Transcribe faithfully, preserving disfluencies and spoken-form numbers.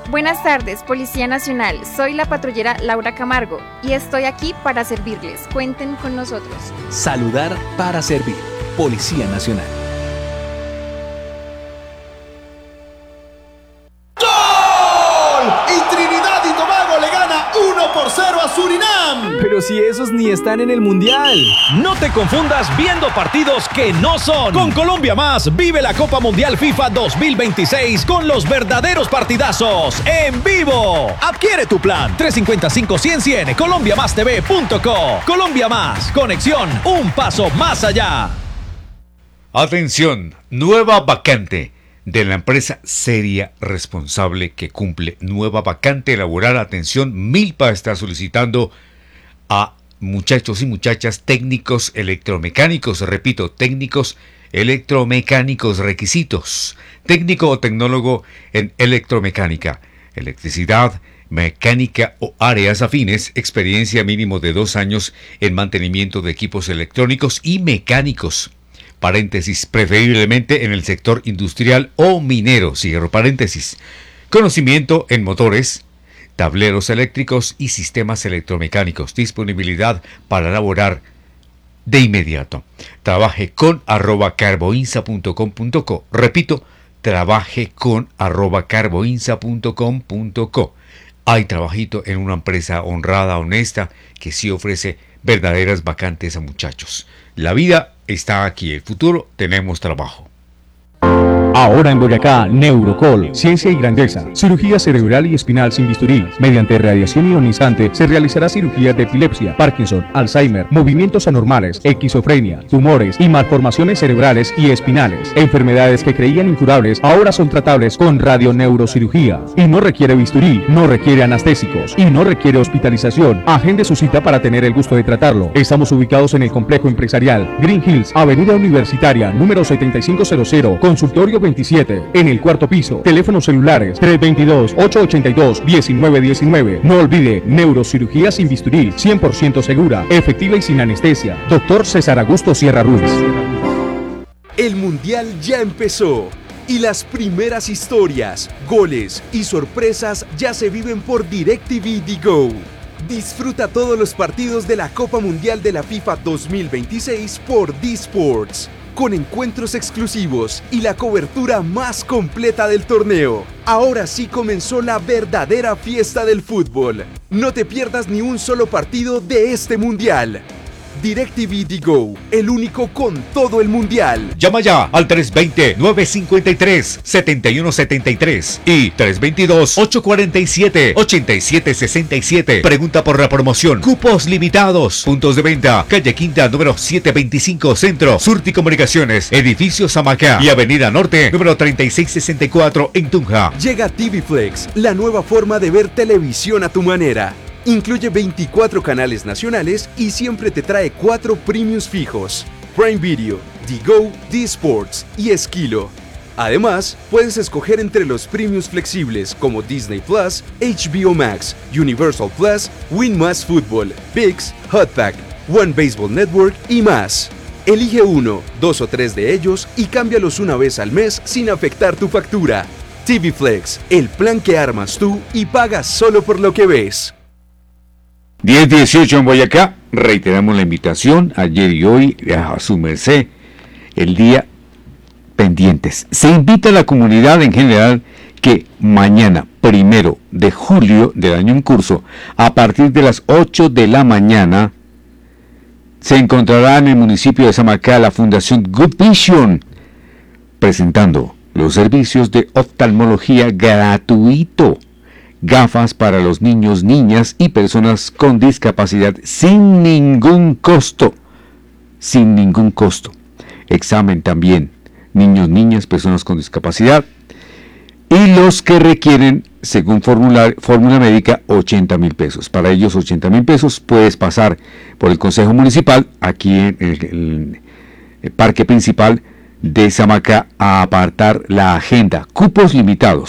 Buenas tardes, Policía Nacional. Soy la patrullera Laura Camargo y estoy aquí para servirles. Cuenten con nosotros. Saludar para servir. Policía Nacional. uno por cero a Surinam. Pero si esos ni están en el Mundial. No te confundas viendo partidos que no son. Con Colombia Más, vive la Copa Mundial FIFA dos mil veintiséis con los verdaderos partidazos en vivo. Adquiere tu plan tres cinco cinco cien cien colombia más t v punto co. Colombia Más, conexión un paso más allá. Atención, nueva vacante de la empresa seria, responsable, que cumple. Nueva vacante laboral. Atención, Milpa está solicitando a muchachos y muchachas técnicos electromecánicos. Repito, técnicos electromecánicos. Requisitos: técnico o tecnólogo en electromecánica, electricidad, mecánica o áreas afines. Experiencia mínimo de dos años en mantenimiento de equipos electrónicos y mecánicos. Paréntesis, preferiblemente en el sector industrial o minero, cierro paréntesis. Conocimiento en motores, tableros eléctricos y sistemas electromecánicos. Disponibilidad para laborar de inmediato. Trabaje con arroba carboinsa punto com punto co. Repito, trabaje con arroba carboinsa punto com punto co. Hay trabajito en una empresa honrada, honesta, que sí ofrece verdaderas vacantes a muchachos. La vida está aquí, el futuro, tenemos trabajo. Ahora en Boyacá, Neurocol, ciencia y grandeza, cirugía cerebral y espinal sin bisturí. Mediante radiación ionizante se realizará cirugía de epilepsia, Parkinson, Alzheimer, movimientos anormales, esquizofrenia, tumores y malformaciones cerebrales y espinales. Enfermedades que creían incurables ahora son tratables con radioneurocirugía. Y no requiere bisturí, no requiere anestésicos y no requiere hospitalización. Agende su cita para tener el gusto de tratarlo. Estamos ubicados en el complejo empresarial Green Hills, Avenida Universitaria, número setenta y cinco cero cero, consultorio veintisiete, en el cuarto piso. Teléfonos celulares tres dos dos, ocho ocho dos, uno nueve uno nueve. No olvide, neurocirugía sin bisturí, cien por ciento segura, efectiva y sin anestesia. Doctor César Augusto Sierra Ruiz. El Mundial ya empezó y las primeras historias, goles y sorpresas ya se viven por DirecTV Digo. Disfruta todos los partidos de la Copa Mundial de la FIFA dos mil veintiséis por D-Sports, con encuentros exclusivos y la cobertura más completa del torneo. Ahora sí comenzó la verdadera fiesta del fútbol. No te pierdas ni un solo partido de este mundial. DirecTV Digo, el único con todo el mundial. Llama ya al tres dos cero, nueve cinco tres, siete uno siete tres y tres dos dos, ocho cuatro siete, ocho siete seis siete. Pregunta por la promoción. Cupos limitados. Puntos de venta: calle Quinta, número setecientos veinticinco, Centro. Surti Comunicaciones, Edificio Samacá y Avenida Norte, número treinta y seis sesenta y cuatro en Tunja. Llega T V Flex, la nueva forma de ver televisión a tu manera. Incluye veinticuatro canales nacionales y siempre te trae cuatro premiums fijos: Prime Video, Digo, D-Sports y Esquilo. Además, puedes escoger entre los premiums flexibles como Disney Plus, H B O Max, Universal Plus, Win Más Fútbol, ViX, Hotpack, One Baseball Network y más. Elige uno, dos o tres de ellos y cámbialos una vez al mes sin afectar tu factura. T V Flex, el plan que armas tú y pagas solo por lo que ves. diez dieciocho en Boyacá. Reiteramos la invitación ayer y hoy a su merced, el día pendientes. Se invita a la comunidad en general que mañana, primero de julio del año en curso, a partir de las ocho de la mañana, se encontrará en el municipio de Samacá la Fundación Good Vision, presentando los servicios de oftalmología gratuito. Gafas para los niños, niñas y personas con discapacidad sin ningún costo. Sin ningún costo. Examen también. Niños, niñas, personas con discapacidad. Y los que requieren, según fórmula, fórmula médica, ochenta mil pesos. Para ellos, ochenta mil pesos. Puedes pasar por el Consejo Municipal, aquí en el, el, el Parque Principal de Samacá, a apartar la agenda. Cupos limitados.